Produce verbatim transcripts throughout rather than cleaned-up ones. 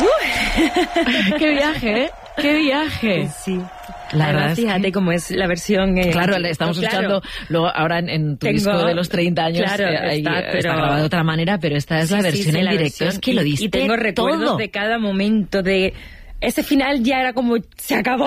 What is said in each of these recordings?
Uh. ¡Qué viaje, eh! ¡Qué viaje! Sí. La Además, verdad fíjate es que... cómo es la versión... Eh, claro, le estamos pues, escuchando claro. luego ahora en, en tu Tengo, disco de los treinta años. Claro, eh, ahí, está, pero... está grabado de otra manera, pero esta es sí, la versión sí, sí, en la directo. versión, Es que lo diste y tengo recuerdos todo. de cada momento de... Ese final ya era como, se acabó.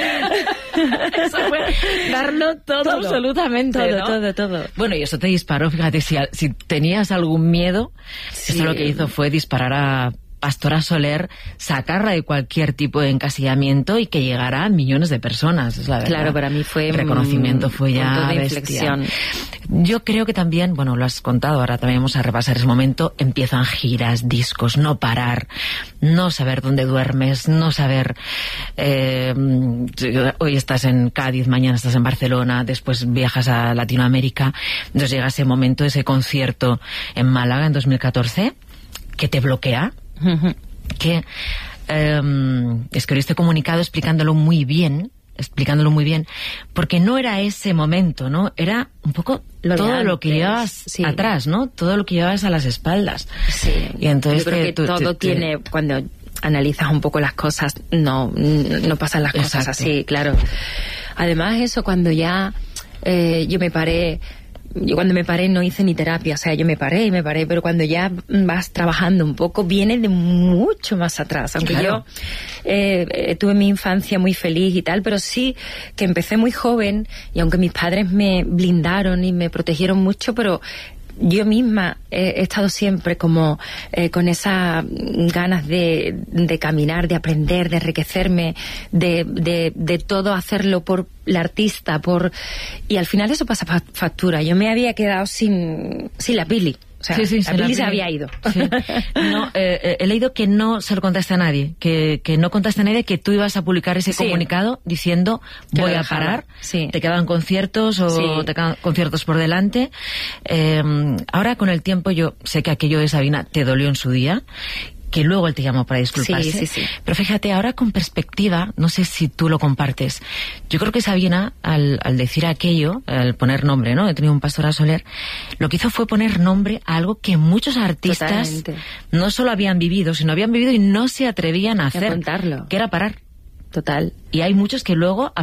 Eso fue darlo todo, todo absolutamente, todo, ¿no? todo, todo. Bueno, y eso te disparó, fíjate, si, si tenías algún miedo, Sí. eso lo que hizo fue disparar a Pastora Soler, sacarla de cualquier tipo de encasillamiento y que llegara a millones de personas, es la verdad. Claro, para mí fue... El reconocimiento fue ya punto de bestial. inflexión. Yo creo que también, bueno, lo has contado, ahora también vamos a repasar ese momento, empiezan giras, discos, no parar, no saber dónde duermes, no saber... Eh, hoy estás en Cádiz, mañana estás en Barcelona, después viajas a Latinoamérica, entonces llega ese momento, ese concierto en Málaga en dos mil catorce, que te bloquea, Uh-huh. que eh, escribiste comunicado explicándolo muy bien, explicándolo muy bien, porque no era ese momento, ¿no? Era un poco lo todo lo que llevabas sí. atrás, ¿no? Todo lo que llevabas a las espaldas. Sí. Y entonces yo creo te, que tú, todo te, tiene... te... Cuando analizas un poco las cosas, no, no pasan las cosas Exacto. así, claro. Además, eso cuando ya eh, yo me paré... Yo cuando me paré no hice ni terapia, o sea, yo me paré y me paré, pero cuando ya vas trabajando un poco, viene de mucho más atrás. Aunque claro. yo eh, tuve mi infancia muy feliz y tal, pero sí que empecé muy joven y aunque mis padres me blindaron y me protegieron mucho, pero yo misma he, he estado siempre como eh, con esas ganas de, de caminar, de aprender, de enriquecerme, de, de, de todo hacerlo por la artista, por y al final eso pasa factura. Yo me había quedado sin, sin la Pili. O sea, sí, sí, la sí, Pili la se Pili. había ido. Sí. No, eh, he leído que no se lo contaste a nadie, que, que no contaste a nadie que tú ibas a publicar ese Sí. comunicado diciendo Que voy lo a dejaba. parar, Sí. te quedaban conciertos o Sí. te quedan conciertos por delante. Eh, ahora con el tiempo yo sé que aquello de Sabina te dolió en su día, que luego él te llamó para disculparse. Sí, sí, sí. Pero fíjate, ahora con perspectiva, no sé si tú lo compartes, yo creo que Sabina, al, al decir aquello, al poner nombre, ¿no? He tenido un Pastora Soler, lo que hizo fue poner nombre a algo que muchos artistas Totalmente. no solo habían vivido, sino habían vivido y no se atrevían a hacer, contarlo. que era parar. Total. Y hay muchos que luego